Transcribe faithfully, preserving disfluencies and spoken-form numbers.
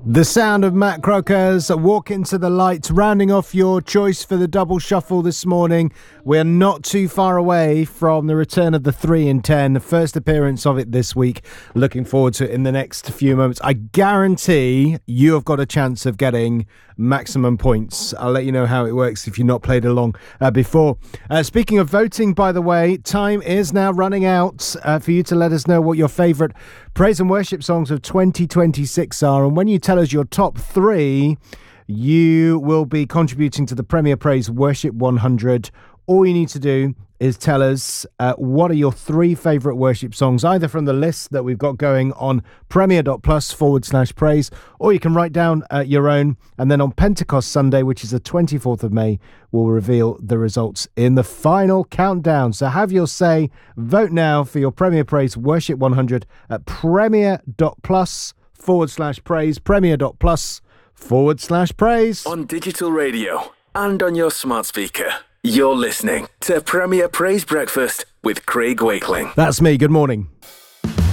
The sound of Matt Croker's Walk Into the Light, rounding off your choice for the double shuffle this morning. We're not too far away from the return of the three in ten, the first appearance of it this week. Looking forward to it in the next few moments. I guarantee you have got a chance of getting maximum points. I'll let you know how it works if you've not played along uh, before. Uh, speaking of voting, by the way, time is now running out uh, for you to let us know what your favourite praise and worship songs of twenty twenty-six are. And when you tell us your top three, you will be contributing to the Premier Praise Worship one hundred. All you need to do is tell us uh, what are your three favourite worship songs, either from the list that we've got going on premier.plus forward slash praise, or you can write down uh, your own. And then on Pentecost Sunday, which is the twenty-fourth of May, we'll reveal the results in the final countdown. So have your say. Vote now for your Premier Praise Worship one hundred at premier.plus forward slash praise, premier.plus forward slash praise. On digital radio and on your smart speaker, you're listening to Premier Praise Breakfast with Craig Wakeling. That's me. Good morning.